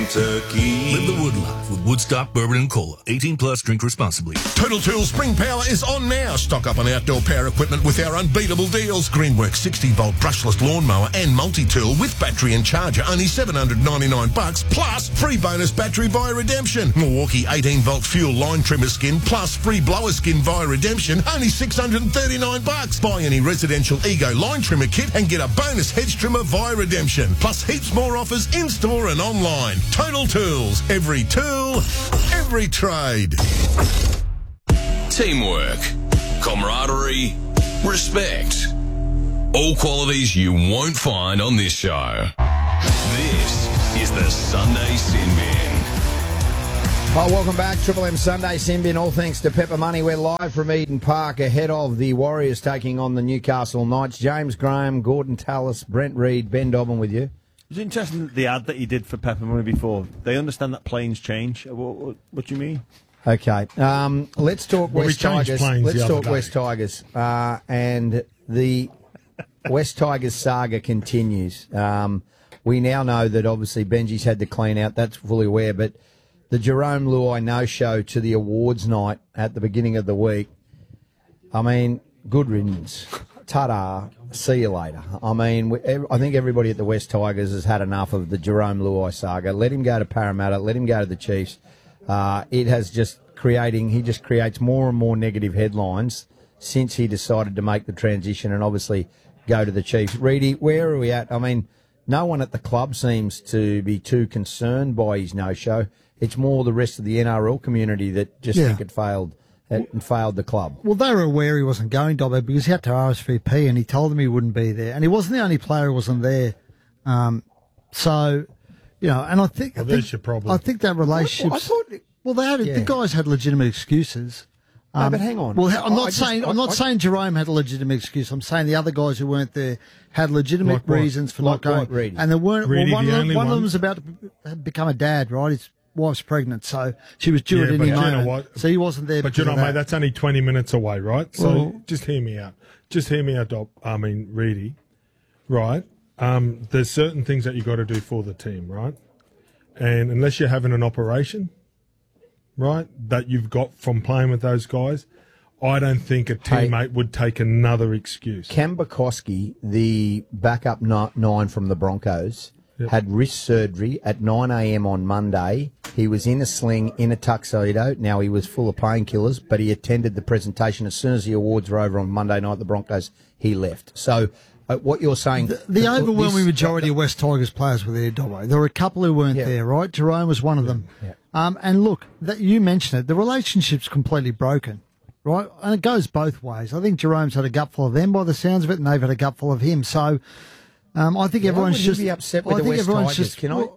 Turkey. Live the wood life with Woodstock Bourbon and Cola. 18 plus, drink responsibly. Total Tools Spring Power is on now. Stock up on outdoor power equipment with our unbeatable deals. Greenworks 60-volt brushless lawnmower and multi-tool with battery and charger, only $799, plus free bonus battery via redemption. Milwaukee 18-volt fuel line trimmer skin, plus free blower skin via redemption, only $639. Buy any residential Ego line trimmer kit and get a bonus hedge trimmer via redemption. Plus heaps more offers in-store and online. Total Tools. Every tool, every trade. Teamwork, camaraderie, respect. All qualities you won't find on this show. This is the Sunday Sin Bin. Oh, welcome back. Triple M Sunday Sin Bin. All thanks to Pepper Money. We're live from Eden Park ahead of the Warriors taking on the Newcastle Knights. James Graham, Gordon Tallis, Brent Reid, Ben Dobbin with you. It's interesting the ad that you did for Pepper Money before. They understand that planes change. What do you mean? Okay. Let's talk West Tigers. Let's talk West Tigers. And the West Tigers saga continues. We now know that obviously Benji's had to clean out. That's fully aware. But the Jerome Luai no-show to the awards night at the beginning of the week, I mean, good riddance. Ta-da. See you later. I mean, I think everybody at the West Tigers has had enough of the Jerome Luai saga. Let him go to Parramatta. Let him go to the Chiefs. It has he just creates more and more negative headlines since he decided to make the transition and obviously go to the Chiefs. Reedy, where are we at? I mean, no one at the club seems to be too concerned by his no-show. It's more the rest of the NRL community that just think it failed the club. Well, they were aware he wasn't going, Dobbo, because he had to RSVP and he told them he wouldn't be there. And he wasn't the only player who wasn't there. So, you know, and I think... there's your problem. I think that relationship... the guys had legitimate excuses. No, but hang on. Well, I'm not saying Jerome had a legitimate excuse. I'm saying the other guys who weren't there had legitimate reasons for not going. And there weren't... one of them was about to become a dad, right? His wife's pregnant, so she was due at any moment. So he wasn't there. But you know, mate, that's only 20 minutes away, right? So just hear me out. Reedy, right? There's certain things that you got to do for the team, right? And unless you're having an operation, right, that you've got from playing with those guys, I don't think a teammate would take another excuse. Cam Bukowski, the backup 9 from the Broncos, had wrist surgery at 9 a.m. on Monday. He was in a sling, in a tuxedo. Now, he was full of painkillers, but he attended the presentation. As soon as the awards were over on Monday night, the Broncos, he left. So, what you're saying... The overwhelming majority of West Tigers players were there, Dobbo. There were a couple who weren't there, right? Jerome was one of them. Yeah. And look, you mentioned it, the relationship's completely broken, right? And it goes both ways. I think Jerome's had a gutful of them by the sounds of it, and they've had a gutful of him. So... I think everyone's just... be upset with the West Tigers,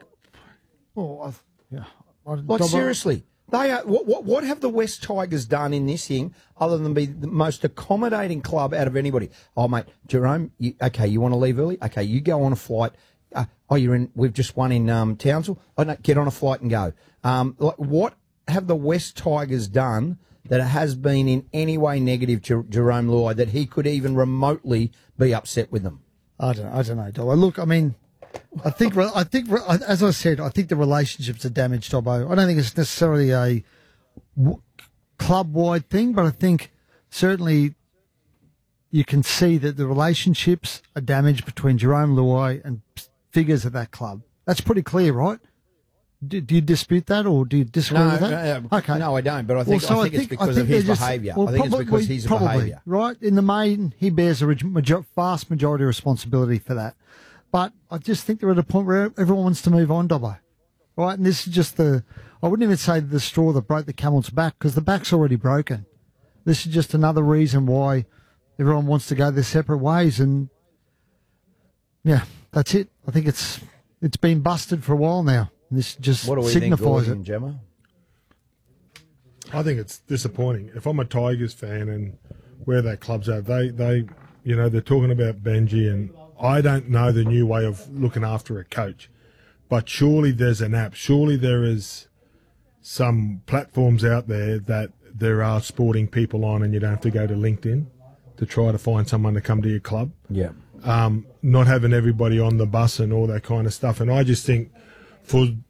seriously. They are, what have the West Tigers done in this thing other than be the most accommodating club out of anybody? Oh, mate, Jerome, you want to leave early? Okay, you go on a flight. We've just won in Townsville. Oh, no, get on a flight and go. What have the West Tigers done that has been in any way negative to Jerome Luai that he could even remotely be upset with them? I don't know, Dobbo. Look, I mean, I think, as I said, I think the relationships are damaged, Dobbo. I don't think it's necessarily a club-wide thing, but I think certainly you can see that the relationships are damaged between Jerome Luai and figures at that club. That's pretty clear, right? Do you dispute that, or do you disagree with that? Okay. No, I don't, but I think it's because of his behaviour. I think it's because he's a behaviour. Right? In the main, he bears a vast majority of responsibility for that. But I just think they're at a point where everyone wants to move on, Dobbo. Right? And this is just I wouldn't even say the straw that broke the camel's back, because the back's already broken. This is just another reason why everyone wants to go their separate ways. And, yeah, that's it. I think it's been busted for a while now. This just signifies it. Gemma? I think it's disappointing. If I'm a Tigers fan and where that club's at, they're talking about Benji, and I don't know the new way of looking after a coach, but surely there's an app. Surely there is some platforms out there that there are sporting people on, and you don't have to go to LinkedIn to try to find someone to come to your club. Yeah. Not having everybody on the bus and all that kind of stuff. And I just think for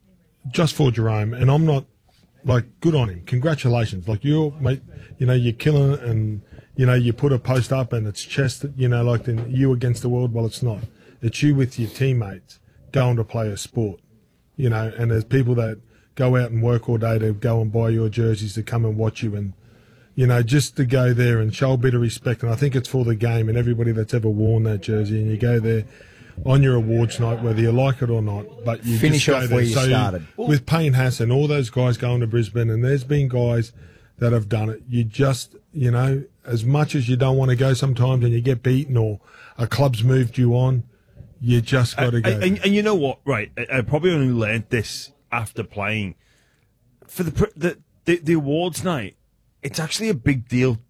just for Jerome, and I'm not, like, good on him. Congratulations. Like, you're killing it, and, you put a post up and it's chest, like you against the world. Well, it's not. It's you with your teammates going to play a sport, and there's people that go out and work all day to go and buy your jerseys to come and watch you, and, just to go there and show a bit of respect. And I think it's for the game and everybody that's ever worn that jersey, and you go there on your awards night, whether you like it or not, but you finish just go off there. where you started. With Payne Hassan, all those guys going to Brisbane, and there's been guys that have done it. You just, as much as you don't want to go sometimes and you get beaten or a club's moved you on, you just got to go. And you know what? Right, I probably only learned this after playing. For the awards night, it's actually a big deal